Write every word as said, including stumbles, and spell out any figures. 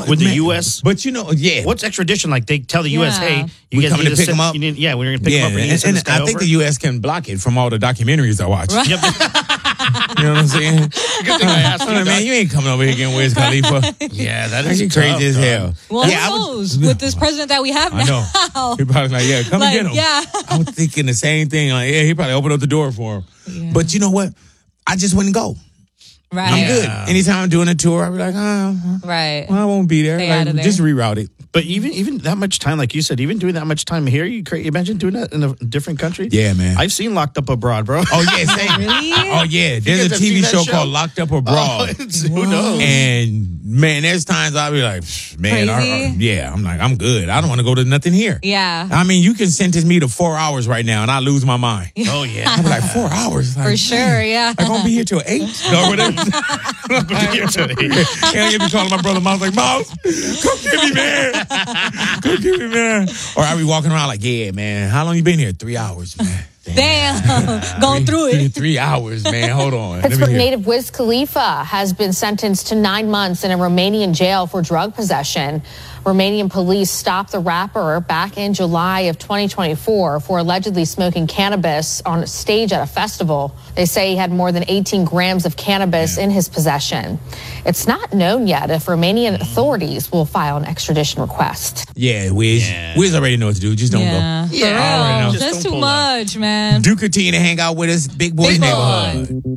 with man, the U S. But you know, yeah. What's extradition like? They tell the U S, Yeah. hey, you We guys coming need to pick send, 'em up? You need, yeah, we're going to pick yeah, them up. and, And, send and this guy I think over. the U S can block it from all the documentaries I watch. Yep. You know what I'm saying? Good thing I asked you, man, Doc. you ain't coming over here getting Wiz Khalifa. Yeah, that That's is crazy tough, as dog. hell. Well, yeah, I who was- knows with this president that we have I know. now? He probably like, yeah, come Like, and get him. yeah. I was thinking the same thing. Like, yeah, he probably opened up the door for him. Yeah. But you know what? I just wouldn't go. Right. I'm Yeah. good. Anytime I'm doing a tour, I'll be like, oh, Right. well, I won't be there. Stay Like, out of there. just reroute it. But even even that much time, like you said, even doing that much time here, you, cra- you imagine doing that in a different country? Yeah, man. I've seen Locked Up Abroad, bro. Oh, yeah, same. Really? Oh, yeah. guys There's a have T V seen that show, show? called Locked Up Oh, Abroad. it's- who knows? And man, there's times I'll be like, man, I, Crazy? I- yeah, I'm like, I'm good. I don't want to go to nothing here. Yeah. I mean, you can sentence me to four hours right now and I lose my mind. Oh, yeah. I'm like, four hours? Like, For sure, man, yeah. I'm going to be here till eight? No, whatever. Yeah, you be calling my brother, Mom's like, Mouse, come get me, man. Come get me, man. Or I be walking around like, yeah, man, how long you been here? Three hours, man. Damn. Going through Three, it. three hours, man. Hold on. Let me Pittsburgh hear. native Wiz Khalifa has been sentenced to nine months in a Romanian jail for drug possession. Romanian police stopped the rapper back in July of twenty twenty-four for allegedly smoking cannabis on a stage at a festival. They say he had more than eighteen grams of cannabis in his possession. It's not known yet if Romanian authorities will file an extradition request. Yeah, Wiz. Yeah. Wiz already know what to do. Just don't Yeah. go. For Yeah, real. just That's don't too pull up. much, man. Do continue to hang out with us, Big Boys Big boy. Neighborhood.